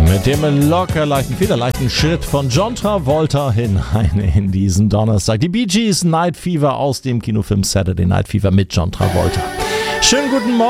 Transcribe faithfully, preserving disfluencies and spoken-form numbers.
Mit dem locker leichten, federleichten Schritt von John Travolta hinein in diesen Donnerstag. Die Bee Gees, Night Fever aus dem Kinofilm Saturday Night Fever mit John Travolta. Schönen guten Morgen.